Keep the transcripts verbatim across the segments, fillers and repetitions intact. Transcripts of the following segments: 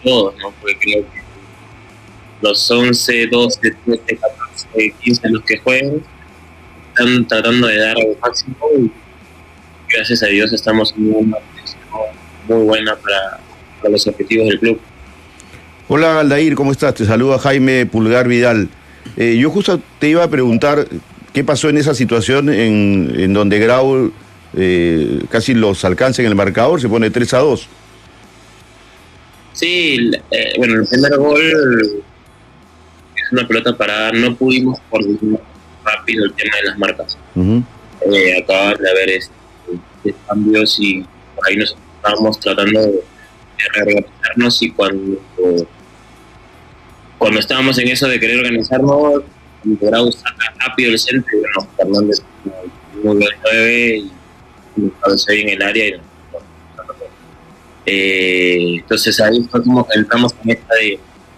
todos, ¿no? Porque creo que los once, doce, trece, catorce, quince los que juegan están tratando de dar el máximo y gracias a Dios estamos en una posición muy buena para, para los objetivos del club. Hola Aldair, ¿cómo estás? Te saluda Jaime Pulgar Vidal. Eh, yo justo te iba a preguntar qué pasó en esa situación en, en donde Grau eh, casi los alcanza en el marcador, se pone tres a dos. Sí, eh, bueno, el primer gol es una pelota parada, no pudimos coordinar rápido el tema de las marcas. Uh-huh. Eh, acaban de haber este, este cambios y por ahí nos estábamos tratando de, de reorganizarnos, y cuando cuando estábamos en eso de querer organizarnos, Grau saca rápido el centro y bueno, Fernández muy buen nueve y nos cabeceó en el área y nos, nos, nos, eh, entonces ahí fue como que entramos en esta de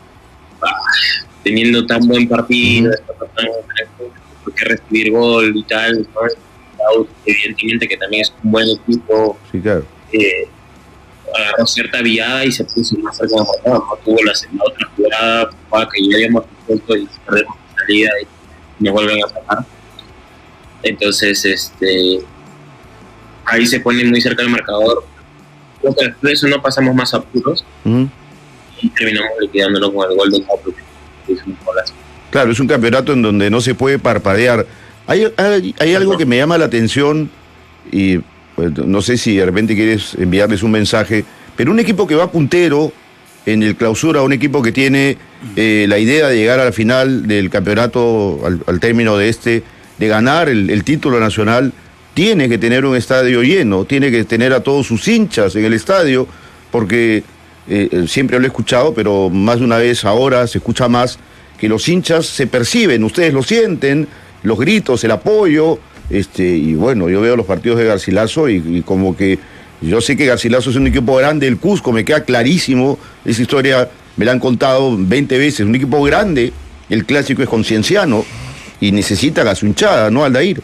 ah, teniendo tan buen partido, uh-huh. por qué recibir gol y tal, ¿no? Evidentemente que también es un buen equipo. Sí, claro. Eh, agarró cierta viada y se puso más cerca de la jugada, no tuvo la, la otra jugada, jugada que ya habíamos puesto y perdemos la salida y nos vuelven a sacar. Entonces, este ahí se pone muy cerca del marcador. Creo que después de eso no pasamos más apuros uh-huh. y terminamos liquidándolo con el gol de Capo, que es un golazo. Claro, es un campeonato en donde no se puede parpadear. Hay, hay, hay algo que me llama la atención y pues, no sé si de repente quieres enviarles un mensaje, pero un equipo que va puntero en el clausura, un equipo que tiene eh, la idea de llegar al final del campeonato, al, al término de este, de ganar el, el título nacional, tiene que tener un estadio lleno, tiene que tener a todos sus hinchas en el estadio, porque eh, siempre lo he escuchado, pero más de una vez ahora se escucha más, que los hinchas se perciben, ustedes lo sienten, los gritos, el apoyo. Este, y bueno, yo veo los partidos de Garcilaso y, y como que yo sé que Garcilaso es un equipo grande del Cusco, me queda clarísimo, esa historia me la han contado veinte veces, un equipo grande, el clásico es con Cienciano y necesita a su hinchada, ¿no, Aldair?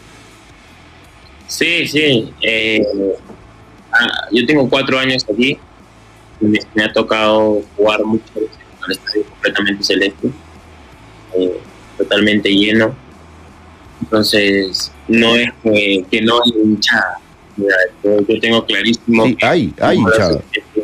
Sí, sí, eh, ah, yo tengo cuatro años aquí, me, me ha tocado jugar mucho en el estadio completamente celeste, eh, totalmente lleno. Entonces, no es que, que no hay hinchada. Yo, yo tengo clarísimo sí, que hay, hay hinchada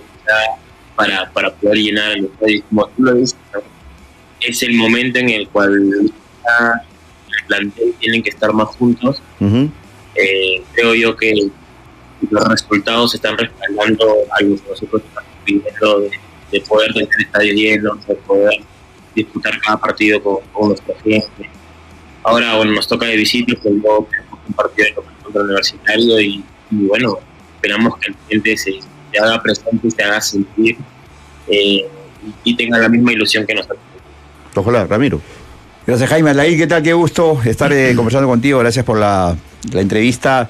para, para poder llenar el estadio. Como tú lo dices, ¿no? Es el momento en el cual el plantel tienen que estar más juntos. Uh-huh. Eh, creo yo que los resultados están respaldando a los que nosotros estamos pidiendo de, de poder tener estadio lleno, de poder disputar cada partido con, con nuestra gente. Ahora, bueno, nos toca de visita, pues luego tenemos un partido contra el Universitario y, y bueno, esperamos que el cliente se, se haga presente y se haga sentir eh, y, y tenga la misma ilusión que nosotros. Ojalá, Ramiro. Gracias, Jaime. Aldair, ¿qué tal? Qué gusto estar eh, conversando contigo. Gracias por la, la entrevista.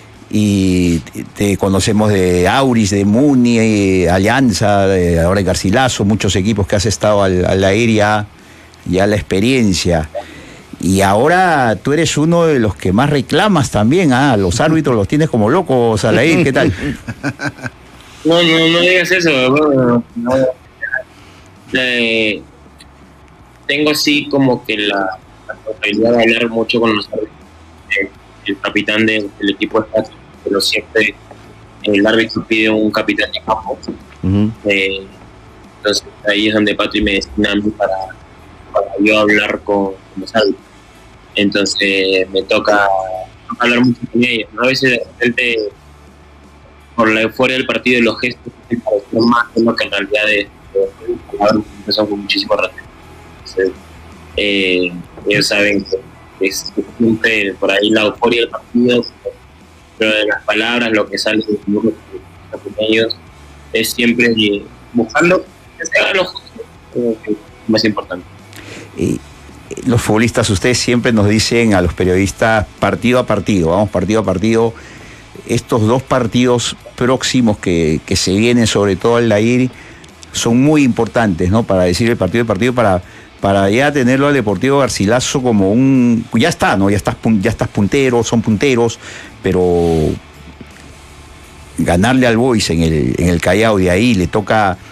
Y te conocemos de Auris, de Muni, eh, Alianza, de, ahora de Garcilaso, muchos equipos que has estado al, al aire ya, ya la experiencia. Y ahora tú eres uno de los que más reclamas también, ¿ah? Los árbitros los tienes como locos, Aldair, ¿qué tal? No, no, no digas eso, no, no. Eh, tengo sí como que la, la posibilidad de hablar mucho con los árbitros. Eh, el capitán de, del equipo está, pero siempre el árbitro pide un capitán de campo. Uh-huh. Eh, entonces ahí es donde Patri me destina a mí para, para yo hablar con, con los árbitros. Entonces me toca hablar mucho con ellos, ¿no? A veces de repente por la euforia del partido y los gestos me parecen más que lo que en realidad es jugadores que empezaron con muchísimo respeto. Entonces eh, ellos saben que es siempre por ahí la euforia del partido, pero de las palabras, lo que sale de los con ellos es siempre buscando que se hagan los justos, que es más importante. Y los futbolistas, ustedes siempre nos dicen a los periodistas partido a partido, vamos partido a partido. Estos dos partidos próximos que, que se vienen, sobre todo al Aldair, son muy importantes, ¿no? Para decir el partido de partido, para, para ya tenerlo al Deportivo Garcilaso como un... Ya está, ¿no? Ya estás, ya estás puntero, son punteros, pero ganarle al Boys en el, en el Callao, de ahí le toca